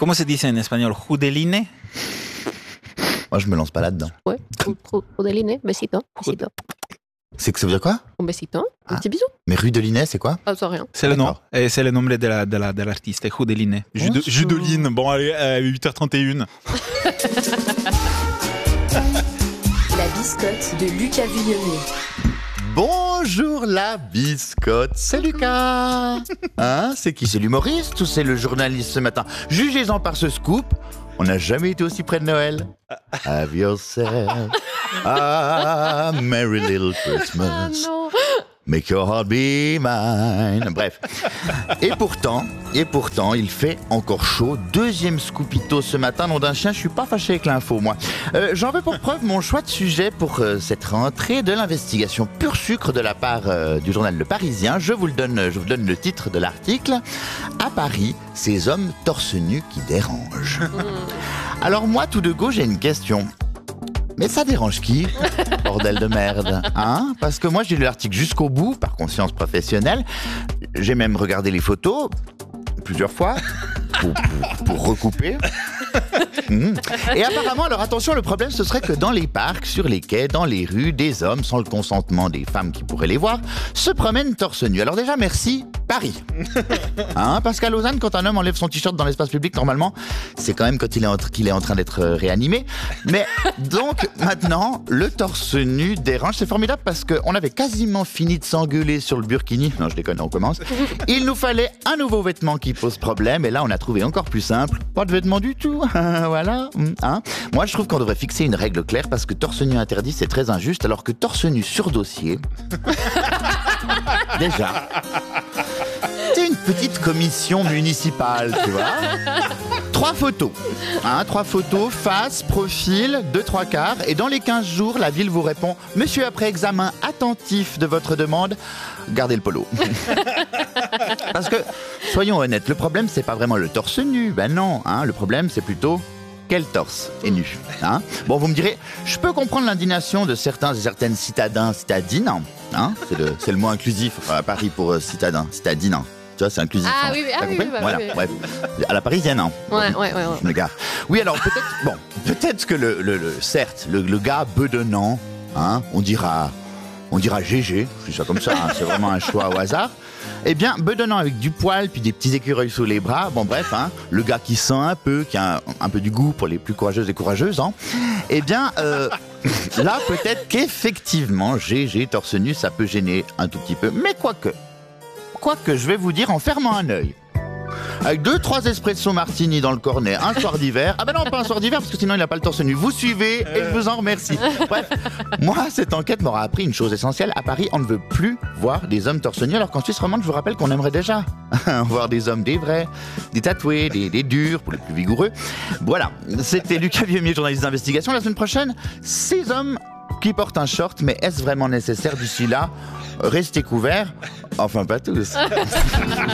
Comment se dit en espagnol? Judeline? Moi, je me lance pas là-dedans. Ouais, Rudeline, besito, besito. C'est que ça veut dire quoi? Un besito, un Ah. petit bisou. Mais Rudeline, c'est quoi? Ah, ça rien. C'est le nom. D'accord. Et c'est le nom de l'artiste, Judeline. Bonjour. Judeline. Bon, allez, 8h31. La biscotte de Lucas Vuillonnet. Bonjour la biscotte, c'est Lucas. Hein, c'est qui? C'est l'humoriste ou c'est le journaliste ce matin? Jugez-en par ce scoop. On n'a jamais été aussi près de Noël. Have yourself a merry little Christmas. Ah non. Make your heart be mine. Bref. Et pourtant, il fait encore chaud. Deuxième scoopito ce matin, nom d'un chien. Je suis pas fâché avec l'info, moi. J'en veux pour preuve mon choix de sujet pour cette rentrée de l'investigation pur sucre de la part du journal Le Parisien. Je vous donne le titre de l'article. À Paris, ces hommes torse nu qui dérangent. Alors moi, tout de go, j'ai une question. Mais ça dérange qui? Bordel de merde, hein? Parce que moi, j'ai lu l'article jusqu'au bout, par conscience professionnelle. J'ai même regardé les photos plusieurs fois pour recouper. Et apparemment, alors attention, le problème, ce serait que dans les parcs, sur les quais, dans les rues, des hommes, sans le consentement des femmes qui pourraient les voir, se promènent torse nu. Alors déjà, merci, Paris. Hein, parce qu'à Lausanne, quand un homme enlève son t-shirt dans l'espace public, normalement, c'est quand même quand qu'il est en train d'être réanimé. Mais donc, maintenant, le torse nu dérange. C'est formidable parce qu'on avait quasiment fini de s'engueuler sur le burkini. Non, je déconne, on commence. Il nous fallait un nouveau vêtement qui pose problème. Et là, on a trouvé encore plus simple. Pas de vêtements du tout. Voilà. Hein. Moi, je trouve qu'on devrait fixer une règle claire parce que torse nu interdit, c'est très injuste, alors que torse nu sur dossier... Déjà... C'est une petite commission municipale, tu vois. 3 photos. 3 photos, face, profil, 2-3 quarts. Et dans les 15 jours, la ville vous répond « Monsieur, après examen attentif de votre demande, gardez le polo. » Parce que, soyons honnêtes, le problème, c'est pas vraiment le torse nu. Ben non, le problème, c'est plutôt... Quel torse est nu, hein? Bon, vous me direz, je peux comprendre l'indignation de certains et certaines citadins, citadines, hein? C'est le mot inclusif à Paris pour citadin, citadine. Tu vois, c'est inclusif. Ah hein. oui, T'as compris voilà, oui. bref. À la parisienne, hein? Ouais. Je me gare. Oui, alors peut-être que certes, le gars bedonnant, hein, on dira GG, je dis ça comme ça, hein, c'est vraiment un choix au hasard. Eh bien, bedonnant avec du poil puis des petits écureuils sous les bras, bon bref, hein, le gars qui sent un peu, qui a un peu du goût pour les plus courageuses et courageuses, hein, eh bien, là peut-être qu'effectivement, GG torse nu, ça peut gêner un tout petit peu, mais quoique, je vais vous dire en fermant un œil. Avec 2-3 espresso martini dans le cornet, un soir d'hiver. Ah ben non, pas un soir d'hiver, parce que sinon il n'a pas le torse nu. Vous suivez et je vous en remercie. Bref, moi, cette enquête m'aura appris une chose essentielle. À Paris, on ne veut plus voir des hommes torse nu, alors qu'en Suisse romande, je vous rappelle qu'on aimerait déjà voir des hommes, des vrais, des tatoués, des durs, pour les plus vigoureux. Voilà, c'était Lucas Vuillonnet, journaliste d'investigation. La semaine prochaine, 6 hommes qui portent un short, mais est-ce vraiment nécessaire d'ici là? Restez couverts, enfin pas tous.